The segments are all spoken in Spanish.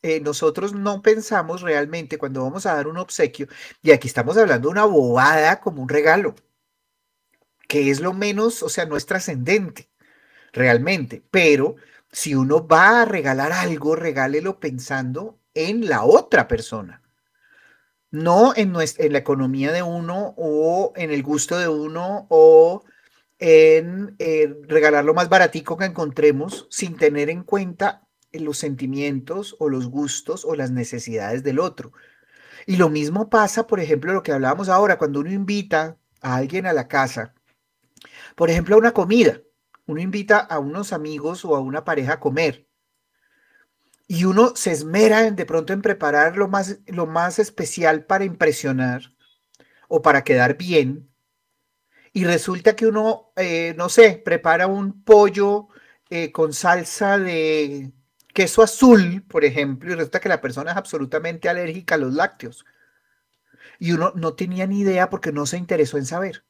nosotros no pensamos realmente cuando vamos a dar un obsequio, y aquí estamos hablando de una bobada como un regalo, que es lo menos, o sea, no es trascendente realmente, pero si uno va a regalar algo, regálelo pensando en la otra persona, no en, en la economía de uno o en el gusto de uno o en regalar lo más baratico que encontremos sin tener en cuenta los sentimientos o los gustos o las necesidades del otro. Y lo mismo pasa, por ejemplo, lo que hablábamos ahora, cuando uno invita a alguien a la casa, por ejemplo, a una comida. Uno invita a unos amigos o a una pareja a comer y uno se esmera de pronto en preparar lo más especial para impresionar o para quedar bien. Y resulta que uno, no sé, prepara un pollo con salsa de queso azul, por ejemplo, y resulta que la persona es absolutamente alérgica a los lácteos. Y uno no tenía ni idea porque no se interesó en saber.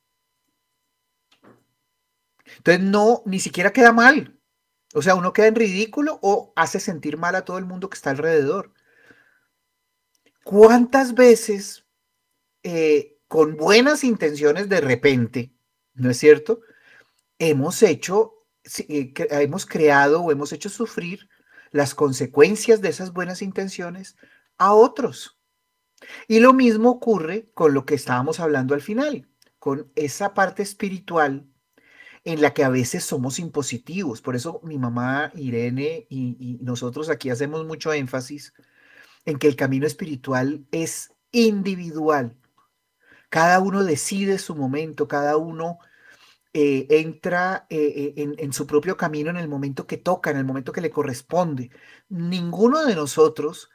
Entonces, no, ni siquiera queda mal. O sea, uno queda en ridículo o hace sentir mal a todo el mundo que está alrededor. ¿Cuántas veces, con buenas intenciones de repente, no es cierto? Hemos hecho, sí, hemos creado o hemos hecho sufrir las consecuencias de esas buenas intenciones a otros. Y lo mismo ocurre con lo que estábamos hablando al final, con esa parte espiritual en la que a veces somos impositivos. Por eso mi mamá Irene y nosotros aquí hacemos mucho énfasis en que el camino espiritual es individual. Cada uno decide su momento, cada uno entra en su propio camino en el momento que toca, en el momento que le corresponde. Ninguno de nosotros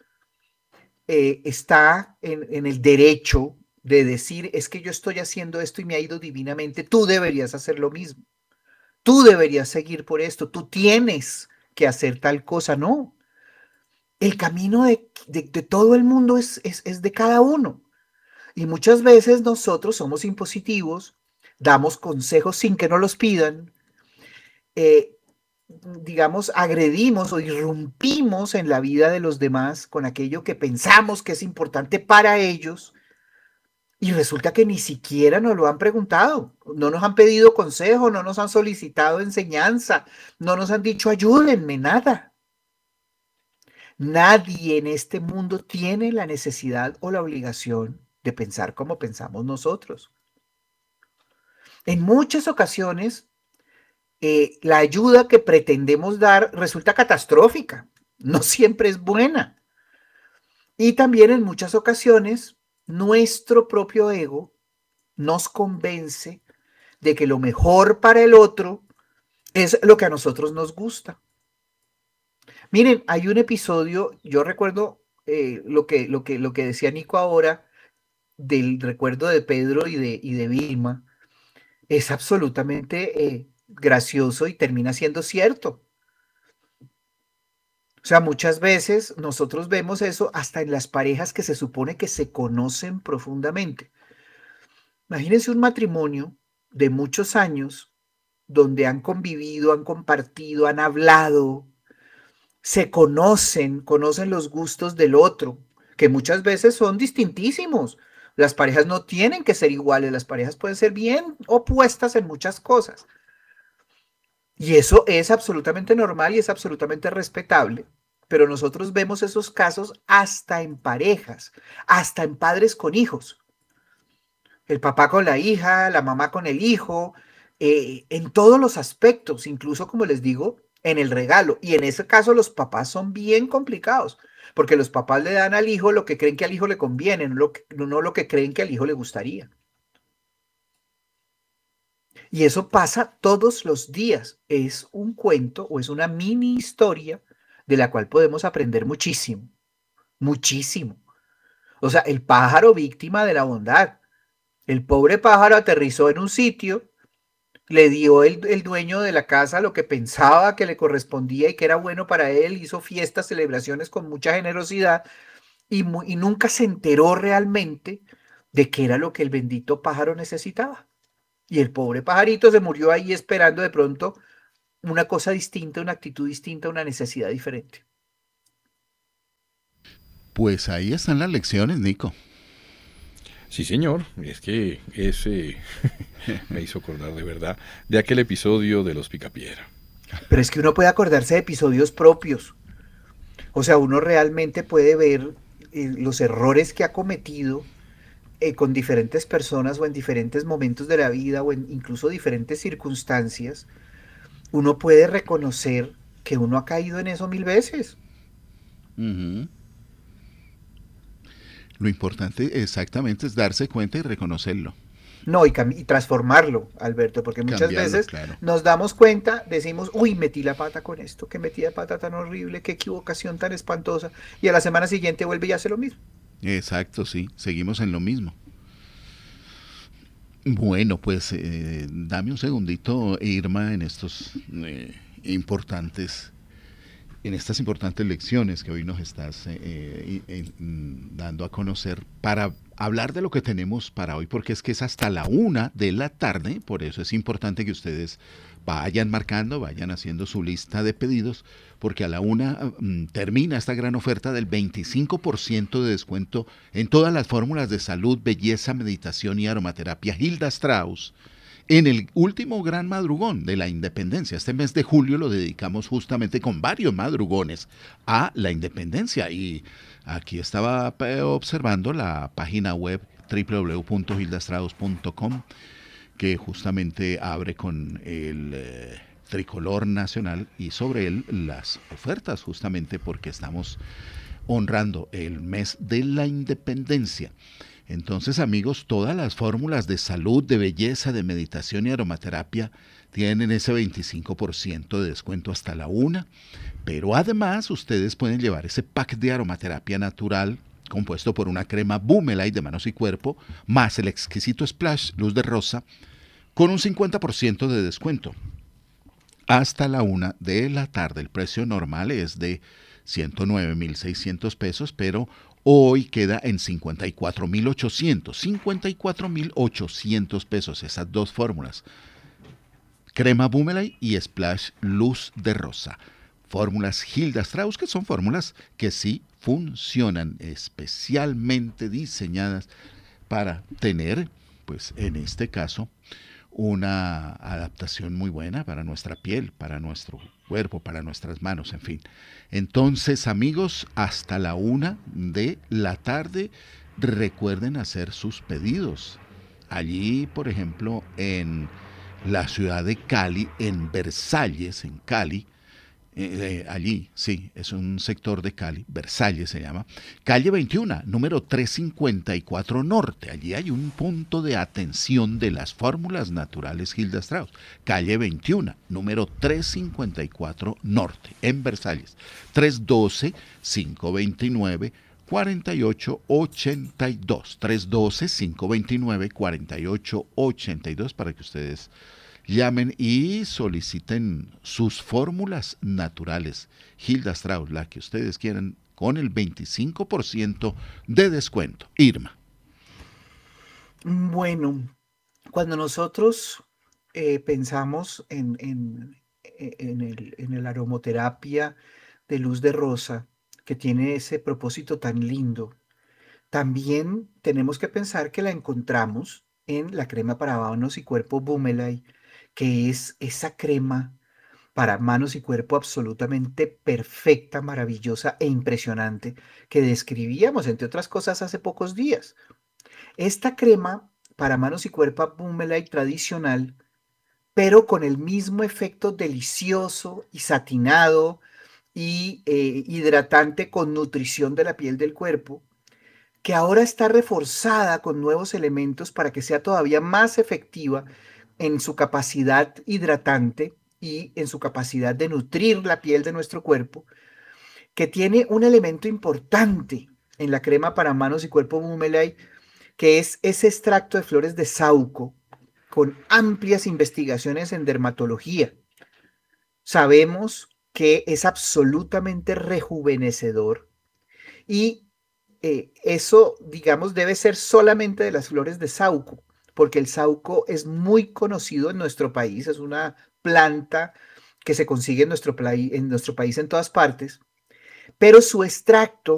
está en el derecho de decir, es que yo estoy haciendo esto y me ha ido divinamente, tú deberías hacer lo mismo, tú deberías seguir por esto, tú tienes que hacer tal cosa, no. El camino de todo el mundo es de cada uno. Y muchas veces nosotros somos impositivos, damos consejos sin que nos los pidan, eh, digamos, agredimos o irrumpimos en la vida de los demás con aquello que pensamos que es importante para ellos y resulta que ni siquiera nos lo han preguntado, no nos han pedido consejo, no nos han solicitado enseñanza, no nos han dicho ayúdenme, nada. Nadie en este mundo tiene la necesidad o la obligación de pensar como pensamos nosotros. En muchas ocasiones, la ayuda que pretendemos dar resulta catastrófica, no siempre es buena. Y también en muchas ocasiones, nuestro propio ego nos convence de que lo mejor para el otro es lo que a nosotros nos gusta. Miren, hay un episodio, yo recuerdo lo que decía Nico ahora del recuerdo de Pedro y de Vilma, es absolutamente gracioso y termina siendo cierto. O sea, muchas veces nosotros vemos eso hasta en las parejas que se supone que se conocen profundamente. Imagínense un matrimonio de muchos años donde han convivido, han compartido, han hablado, se conocen, conocen los gustos del otro, que muchas veces son distintísimos. Las parejas no tienen que ser iguales, las parejas pueden ser bien opuestas en muchas cosas. Y eso es absolutamente normal y es absolutamente respetable. Pero nosotros vemos esos casos hasta en parejas, hasta en padres con hijos. El papá con la hija, la mamá con el hijo, en todos los aspectos, incluso como les digo, en el regalo. Y en ese caso los papás son bien complicados, porque los papás le dan al hijo lo que creen que al hijo le conviene, no lo que creen que al hijo le gustaría. Y eso pasa todos los días. Es un cuento o es una mini historia de la cual podemos aprender muchísimo, muchísimo. O sea, el pájaro víctima de la bondad. El pobre pájaro aterrizó en un sitio, le dio el dueño de la casa lo que pensaba que le correspondía y que era bueno para él, hizo fiestas, celebraciones con mucha generosidad y nunca se enteró realmente de qué era lo que el bendito pájaro necesitaba. Y el pobre pajarito se murió ahí esperando de pronto una cosa distinta, una actitud distinta, una necesidad diferente. Pues ahí están las lecciones, Nico. Sí, señor, es que ese me hizo acordar de verdad de aquel episodio de los Picapiedra. Pero es que uno puede acordarse de episodios propios. O sea, uno realmente puede ver los errores que ha cometido con diferentes personas o en diferentes momentos de la vida o en incluso diferentes circunstancias. Uno puede reconocer que uno ha caído en eso mil veces. Ujú. Lo importante exactamente es darse cuenta y reconocerlo, No, y transformarlo, Alberto, porque muchas cambiarlo, veces claro. nos damos cuenta, decimos, uy, metí la pata con esto, que metí la pata tan horrible, qué equivocación tan espantosa, y a la semana siguiente vuelve y hace lo mismo. Exacto, sí, seguimos en lo mismo. Bueno, pues dame un segundito, Irma, importantes, en estas importantes lecciones que hoy nos estás dando a conocer para hablar de lo que tenemos para hoy, porque es que es hasta la 1 de la tarde, por eso es importante que ustedes vayan marcando, vayan haciendo su lista de pedidos, porque a la 1 termina esta gran oferta del 25% de descuento en todas las fórmulas de salud, belleza, meditación y aromaterapia Hilda Strauss en el último gran madrugón de la independencia. Este mes de julio lo dedicamos justamente con varios madrugones a la independencia. Y aquí estaba observando la página web www.hildastrauss.com, que justamente abre con el tricolor nacional y sobre él las ofertas, justamente porque estamos honrando el mes de la independencia. Entonces, amigos, todas las fórmulas de salud, de belleza, de meditación y aromaterapia tienen ese 25% de descuento hasta la 1. Pero además, ustedes pueden llevar ese pack de aromaterapia natural compuesto por una crema Boomelite de manos y cuerpo, más el exquisito Splash Luz de Rosa, con un 50% de descuento. Hasta la 1 de la tarde. El precio normal es de 109.600 pesos, pero hoy queda en 54.800. 54.800 pesos esas dos fórmulas. Crema Boomerang y Splash Luz de Rosa. Fórmulas Hilda Strauss, que son fórmulas que sí funcionan, especialmente diseñadas para tener, pues en este caso, una adaptación muy buena para nuestra piel, para nuestro cuerpo, para nuestras manos, en fin. Entonces, amigos, hasta la 1 de la tarde, recuerden hacer sus pedidos. Allí, por ejemplo, en la ciudad de Cali, en Versalles, en Cali, allí, sí, es un sector de Cali, Versalles se llama, calle 21, número 354 Norte. Allí hay un punto de atención de las fórmulas naturales Hilda Strauss. Calle 21, número 354 Norte, en Versalles. 312-529. 4882 312 529 4882 para que ustedes llamen y soliciten sus fórmulas naturales. Hilda Strauss, la que ustedes quieran, con el 25% de descuento. Irma. Bueno, cuando nosotros pensamos en el aromoterapia de luz de rosa, que tiene ese propósito tan lindo, también tenemos que pensar que la encontramos en la crema para manos y cuerpo Boomelite, que es esa crema para manos y cuerpo absolutamente perfecta, maravillosa e impresionante que describíamos, entre otras cosas, hace pocos días. Esta crema para manos y cuerpo Boomelite tradicional, pero con el mismo efecto delicioso y satinado y hidratante con nutrición de la piel del cuerpo, que ahora está reforzada con nuevos elementos para que sea todavía más efectiva en su capacidad hidratante y en su capacidad de nutrir la piel de nuestro cuerpo, que tiene un elemento importante en la crema para manos y cuerpo Boomelite, que es ese extracto de flores de saúco con amplias investigaciones en dermatología. Sabemos que es absolutamente rejuvenecedor y eso, digamos, debe ser solamente de las flores de saúco, porque el saúco es muy conocido en nuestro país, es una planta que se consigue en nuestro país en todas partes, pero su extracto,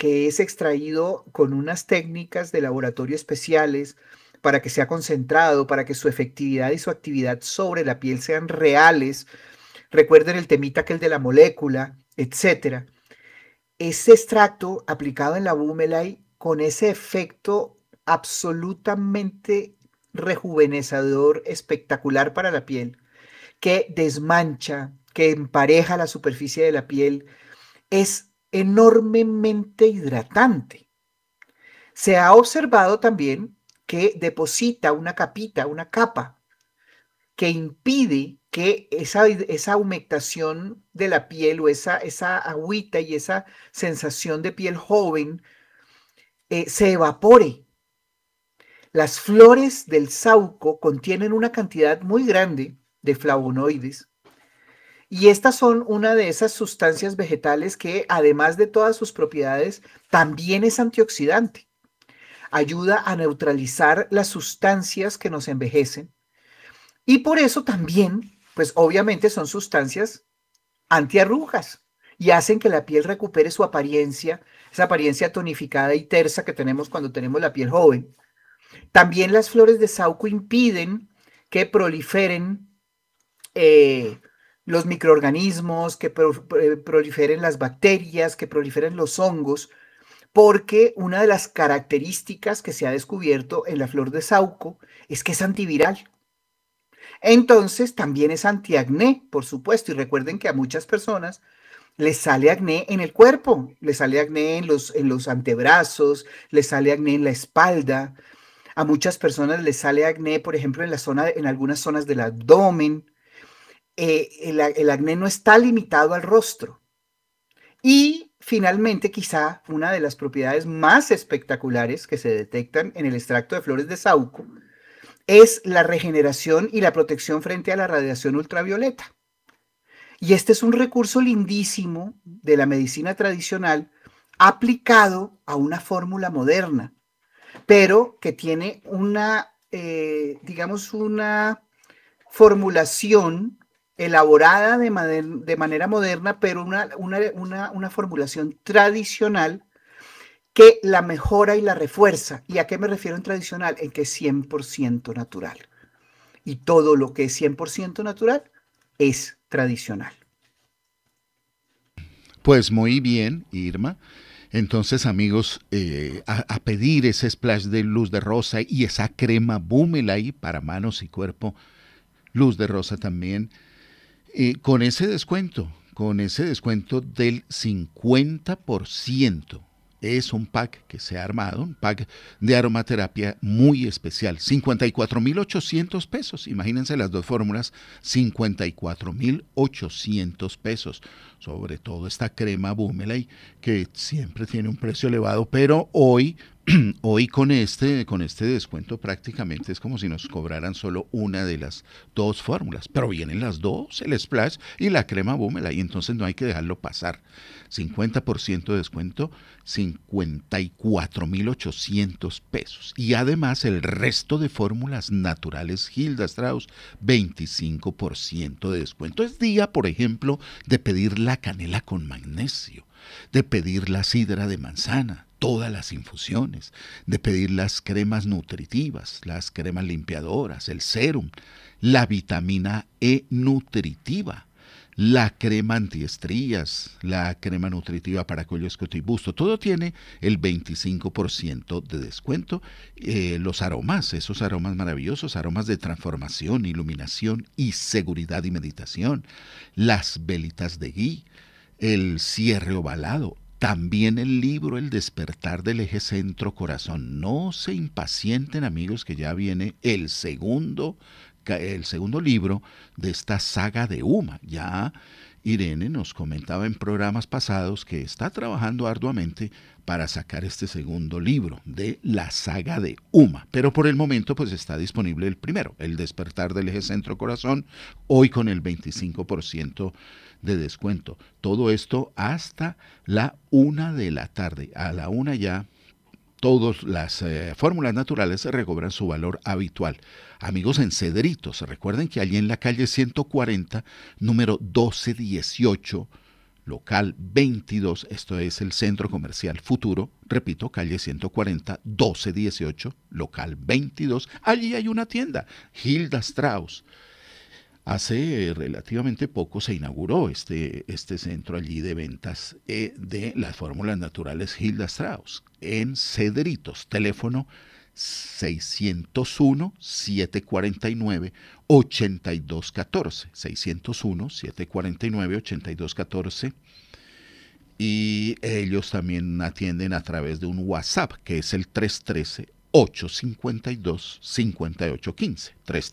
que es extraído con unas técnicas de laboratorio especiales para que sea concentrado, para que su efectividad y su actividad sobre la piel sean reales. Recuerden el temita aquel de la molécula, etcétera. Ese extracto aplicado en la Búmelay con ese efecto absolutamente rejuvenecedor, espectacular para la piel, que desmancha, que empareja la superficie de la piel, es enormemente hidratante. Se ha observado también que deposita una capita, una capa, que impide que esa humectación de la piel o esa agüita y esa sensación de piel joven se evapore. Las flores del saúco contienen una cantidad muy grande de flavonoides y estas son una de esas sustancias vegetales que, además de todas sus propiedades, también es antioxidante. Ayuda a neutralizar las sustancias que nos envejecen y por eso también, pues obviamente son sustancias antiarrugas y hacen que la piel recupere su apariencia, esa apariencia tonificada y tersa que tenemos cuando tenemos la piel joven. También las flores de saúco impiden que proliferen eh, los microorganismos, que proliferen las bacterias, que proliferen los hongos, porque una de las características que se ha descubierto en la flor de saúco es que es antiviral. Entonces también es antiacné, por supuesto, y recuerden que a muchas personas les sale acné en el cuerpo, les sale acné en los antebrazos, les sale acné en la espalda, a muchas personas les sale acné, por ejemplo, en algunas zonas del abdomen. El acné no está limitado al rostro. Y finalmente, quizá una de las propiedades más espectaculares que se detectan en el extracto de flores de saúco es la regeneración y la protección frente a la radiación ultravioleta. Y este es un recurso lindísimo de la medicina tradicional aplicado a una fórmula moderna, pero que tiene digamos, una formulación elaborada de manera moderna, pero una formulación tradicional que la mejora y la refuerza. ¿Y a qué me refiero en tradicional? En que es 100% natural. Y todo lo que es 100% natural es tradicional. Pues muy bien, Irma. Entonces, amigos, a pedir ese splash de luz de rosa y esa crema Búmelay para manos y cuerpo, luz de rosa también, con ese descuento del 50%. Es un pack que se ha armado, un pack de aromaterapia muy especial, 54,800 pesos. Imagínense las dos fórmulas, 54,800 pesos. Sobre todo esta crema Búmelay, que siempre tiene un precio elevado, pero hoy con este descuento prácticamente es como si nos cobraran solo una de las dos fórmulas, pero vienen las dos, el Splash y la crema Búmelay, y entonces no hay que dejarlo pasar. 50% de descuento, 54,800 pesos. Y además el resto de fórmulas naturales Hilda Strauss, 25% de descuento. Es día, por ejemplo, de pedir la canela con magnesio, de pedir la sidra de manzana, todas las infusiones, de pedir las cremas nutritivas, las cremas limpiadoras, el serum, la vitamina E nutritiva, la crema antiestrías, la crema nutritiva para cuello, escote y busto. Todo tiene el 25% de descuento. Los aromas, esos aromas maravillosos, aromas de transformación, iluminación y seguridad y meditación. Las velitas de ghee, el cierre ovalado. También el libro El despertar del eje centro-corazón. No se impacienten, amigos, que ya viene el segundo libro de esta saga de Uma. Ya Irene nos comentaba en programas pasados que está trabajando arduamente para sacar este segundo libro de la saga de Uma. Pero por el momento pues está disponible el primero, El despertar del eje centro-corazón, hoy con el 25% de descuento. Todo esto hasta la 1 de la tarde. A la 1 ya todas las fórmulas naturales recobran su valor habitual. Amigos, en Cedritos, recuerden que allí en la calle 140, número 1218, local 22, esto es el Centro Comercial Futuro, repito, calle 140, 1218, local 22. Allí hay una tienda, Hilda Strauss. Hace relativamente poco se inauguró este centro allí de ventas de las fórmulas naturales Hilda Strauss en Cedritos, teléfono 601-749-8214, 601-749-8214, y ellos también atienden a través de un WhatsApp que es el 313-852-5815,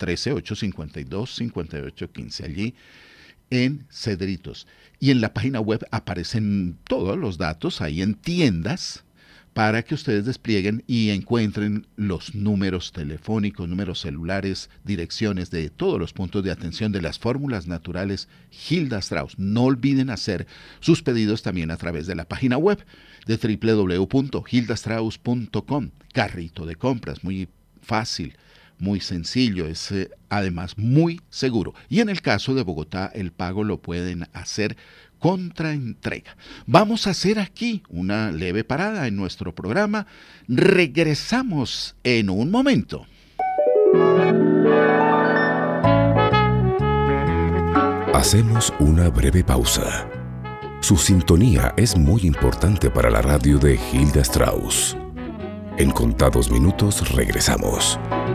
313-852-5815, allí en Cedritos. Y en la página web aparecen todos los datos ahí en tiendas, para que ustedes desplieguen y encuentren los números telefónicos, números celulares, direcciones de todos los puntos de atención de las fórmulas naturales Hilda Strauss. No olviden hacer sus pedidos también a través de la página web de www.hildastrauss.com. Carrito de compras, muy fácil, muy sencillo, es además muy seguro. Y en el caso de Bogotá, el pago lo pueden hacer contra entrega. Vamos a hacer aquí una leve parada en nuestro programa. Regresamos en un momento. Hacemos una breve pausa. Su sintonía es muy importante para la radio de Hilda Strauss. En contados minutos regresamos.